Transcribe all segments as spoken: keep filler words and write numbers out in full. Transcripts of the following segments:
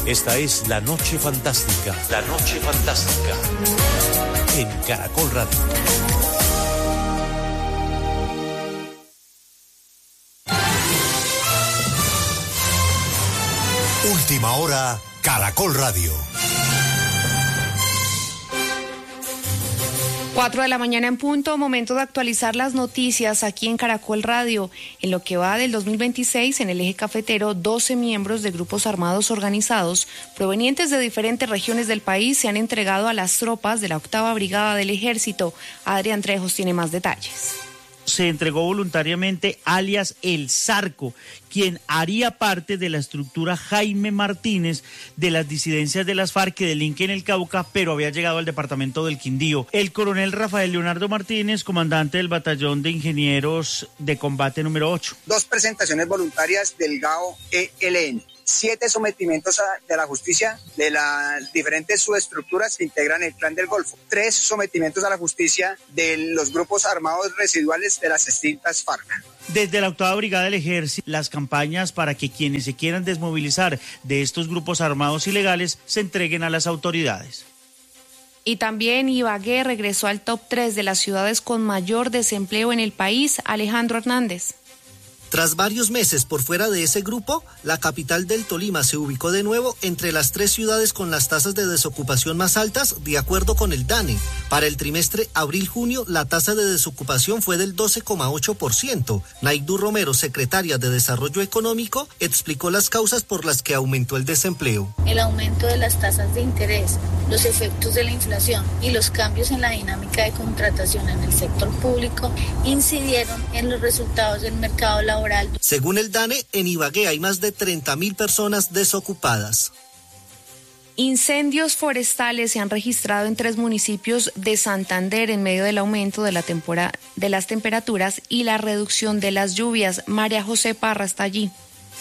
Esta es La Noche Fantástica. La Noche Fantástica. En Caracol Radio. Última hora, Caracol Radio. Cuatro de la mañana en punto, momento de actualizar las noticias aquí en Caracol Radio. En lo que va del dos mil veintiséis, en el eje cafetero, doce miembros de grupos armados organizados provenientes de diferentes regiones del país se han entregado a las tropas de la octava Brigada del Ejército. Adrián Trejos tiene más detalles. Se entregó voluntariamente alias El Zarco, quien haría parte de la estructura Jaime Martínez de las disidencias de las FARC que delinquen el Cauca, pero había llegado al departamento del Quindío. El coronel Rafael Leonardo Martínez, comandante del batallón de ingenieros de combate número ocho. Dos presentaciones voluntarias del G A O E L N. Siete sometimientos a, de la justicia de las diferentes subestructuras que integran el Clan del Golfo. Tres sometimientos a la justicia de los grupos armados residuales de las extintas FARC. Desde la octava Brigada del Ejército, las campañas para que quienes se quieran desmovilizar de estos grupos armados ilegales se entreguen a las autoridades. Y también Ibagué regresó al top tres de las ciudades con mayor desempleo en el país. Alejandro Hernández. Tras varios meses por fuera de ese grupo, la capital del Tolima se ubicó de nuevo entre las tres ciudades con las tasas de desocupación más altas, de acuerdo con el DANE. Para el trimestre abril-junio, la tasa de desocupación fue del doce coma ocho por ciento. Naidú Romero, secretaria de Desarrollo Económico, explicó las causas por las que aumentó el desempleo. El aumento de las tasas de interés, los efectos de la inflación y los cambios en la dinámica de contratación en el sector público incidieron en los resultados del mercado laboral. Según el DANE, en Ibagué hay más de treinta mil personas desocupadas. Incendios forestales se han registrado en tres municipios de Santander en medio del aumento de, la tempora, de las temperaturas y la reducción de las lluvias. María José Parra está allí.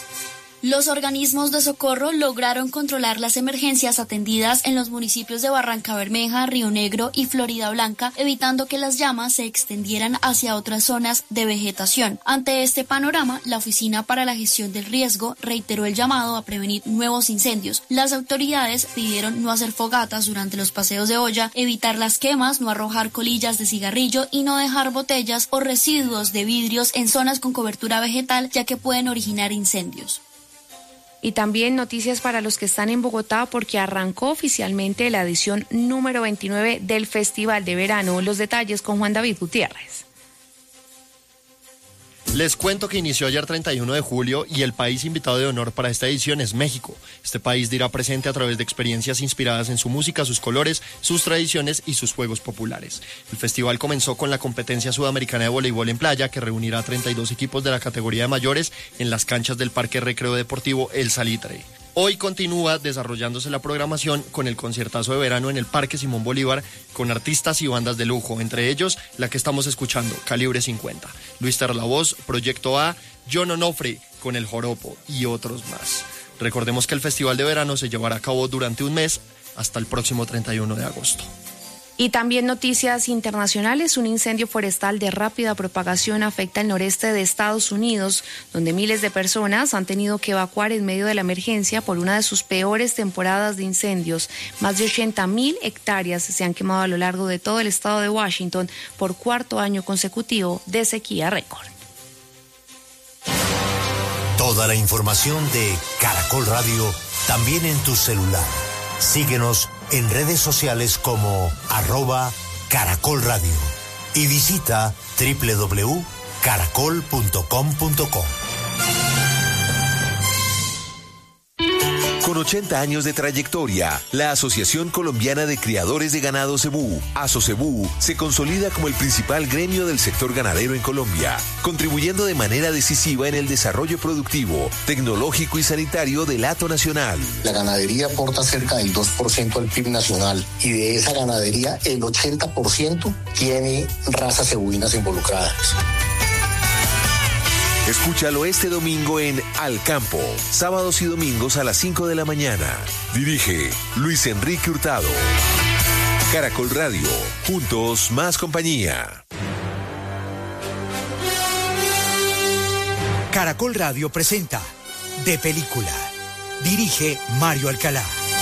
Los organismos de socorro lograron controlar las emergencias atendidas en los municipios de Barranca Bermeja, Río Negro y Florida Blanca, evitando que las llamas se extendieran hacia otras zonas de vegetación. Ante este panorama, la Oficina para la Gestión del Riesgo reiteró el llamado a prevenir nuevos incendios. Las autoridades pidieron no hacer fogatas durante los paseos de olla, evitar las quemas, no arrojar colillas de cigarrillo y no dejar botellas o residuos de vidrios en zonas con cobertura vegetal, ya que pueden originar incendios. Y también noticias para los que están en Bogotá porque arrancó oficialmente la edición número veintinueve del Festival de Verano. Los detalles con Juan David Gutiérrez. Les cuento que inició ayer treinta y uno de julio y el país invitado de honor para esta edición es México. Este país dirá presente a través de experiencias inspiradas en su música, sus colores, sus tradiciones y sus juegos populares. El festival comenzó con la competencia sudamericana de voleibol en playa que reunirá a treinta y dos equipos de la categoría de mayores en las canchas del Parque Recreo Deportivo El Salitre. Hoy continúa desarrollándose la programación con el conciertazo de verano en el Parque Simón Bolívar con artistas y bandas de lujo, entre ellos la que estamos escuchando, Calibre cincuenta, Luis Terlavoz, Proyecto A, John Onofre con El Joropo y otros más. Recordemos que el Festival de Verano se llevará a cabo durante un mes hasta el próximo treinta y uno de agosto. Y también noticias internacionales, un incendio forestal de rápida propagación afecta el noreste de Estados Unidos, donde miles de personas han tenido que evacuar en medio de la emergencia por una de sus peores temporadas de incendios. Más de ochenta mil hectáreas se han quemado a lo largo de todo el estado de Washington por cuarto año consecutivo de sequía récord. Toda la información de Caracol Radio también en tu celular. Síguenos en redes sociales como arroba Caracol Radio y visita doble u doble u doble u punto caracol punto com punto co. Con ochenta años de trayectoria, la Asociación Colombiana de Criadores de Ganado Cebú, ASOCEBU, se consolida como el principal gremio del sector ganadero en Colombia, contribuyendo de manera decisiva en el desarrollo productivo, tecnológico y sanitario del hato nacional. La ganadería aporta cerca del dos por ciento al P I B nacional y de esa ganadería el ochenta por ciento tiene razas cebuinas involucradas. Escúchalo este domingo en Al Campo, sábados y domingos a las cinco de la mañana. Dirige Luis Enrique Hurtado. Caracol Radio, juntos más compañía. Caracol Radio presenta De Película, Dirige Mario Alcalá.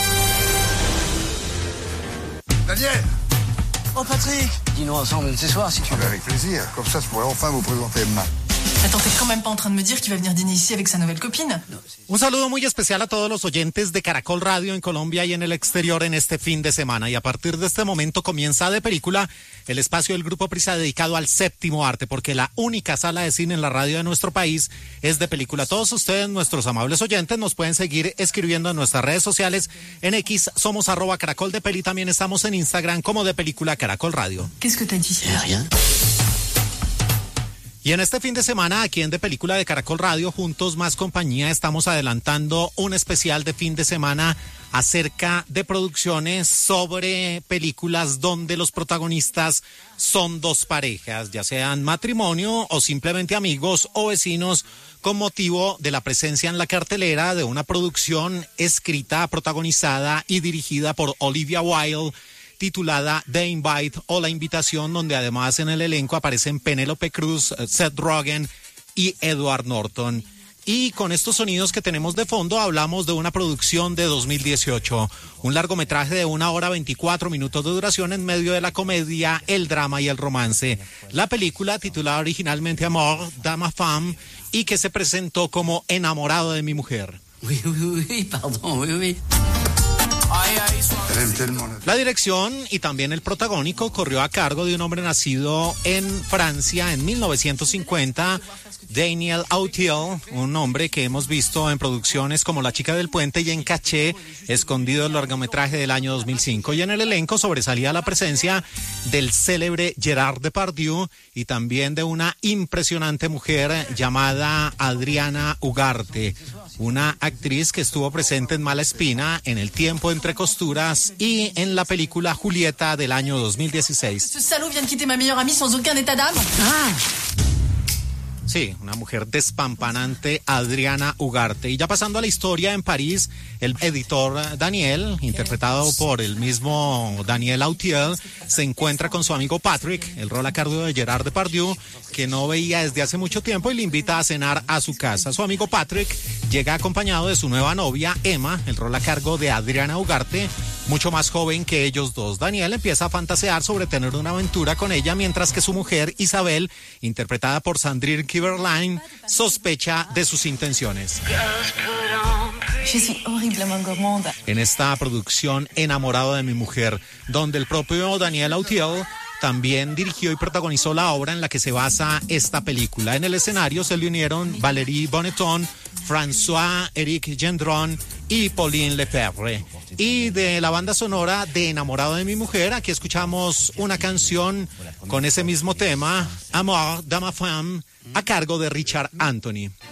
Daniel! Oh Patrick! Dînons ensemble ce soir si tu veux. Avec plaisir, comme ça je pourrais enfin vous présenter Emma. Attends, t'es quand même pas en train de me dire qu'il va venir dîner ici avec sa nouvelle copine. Un saludo muy especial a todos los oyentes de Caracol Radio en Colombia y en el exterior en este fin de semana. Y a partir de este momento comienza De Película, el espacio del Grupo Prisa dedicado al séptimo arte, porque la única sala de cine en la radio de nuestro país es De Película. Todos ustedes, nuestros amables oyentes, nos pueden seguir escribiendo en nuestras redes sociales. En X somos arroba Caracol de Peli, también estamos en Instagram como De Película Caracol Radio. Qu'est-ce que t'as dit? Rien. Y en este fin de semana, aquí en De Película de Caracol Radio, Juntos Más Compañía, estamos adelantando un especial de fin de semana acerca de producciones sobre películas donde los protagonistas son dos parejas, ya sean matrimonio o simplemente amigos o vecinos, con motivo de la presencia en la cartelera de una producción escrita, protagonizada y dirigida por Olivia Wilde, titulada The Invite o La Invitación, donde además en el elenco aparecen Penélope Cruz, Seth Rogen y Edward Norton. Y con estos sonidos que tenemos de fondo hablamos de una producción de dos mil dieciocho, un largometraje de una hora veinticuatro minutos de duración en medio de la comedia, el drama y el romance. La película, titulada originalmente Amour de ma femme, y que se presentó como Enamorado de mi mujer. Oui, oui, oui, pardon, oui, oui. La dirección y también el protagónico corrió a cargo de un hombre nacido en Francia en mil novecientos cincuenta, Daniel Auteuil, un hombre que hemos visto en producciones como La chica del puente y en Caché, escondido el largometraje del año dos mil cinco. Y en el elenco sobresalía la presencia del célebre Gerard Depardieu y también de una impresionante mujer llamada Adriana Ugarte, una actriz que estuvo presente en Mala Espina, en El tiempo entre costuras y en la película Julieta del año dos mil dieciséis. Ce salaud vient de quitter ma meilleure amie sans aucun état d'âme. Ah. Sí, una mujer despampanante, Adriana Ugarte. Y ya pasando a la historia, en París, el editor Daniel, interpretado por el mismo Daniel Auteuil, se encuentra con su amigo Patrick, el rol a cargo de Gerard Depardieu, que no veía desde hace mucho tiempo, y le invita a cenar a su casa. Su amigo Patrick llega acompañado de su nueva novia, Emma, el rol a cargo de Adriana Ugarte, mucho más joven que ellos dos. Daniel empieza a fantasear sobre tener una aventura con ella, mientras que su mujer, Isabel, interpretada por Sandrine Kiberline, sospecha de sus intenciones. Je suis horriblement gourmande. En esta producción Enamorado de mi mujer, donde el propio Daniel Auteuil también dirigió y protagonizó la obra en la que se basa esta película. En el escenario se le unieron Valérie Bonneton, François-Éric Gendron y Pauline Lefebvre. Y de la banda sonora de Enamorado de mi mujer, aquí escuchamos una canción con ese mismo tema, Amour de ma femme, a cargo de Richard Anthony.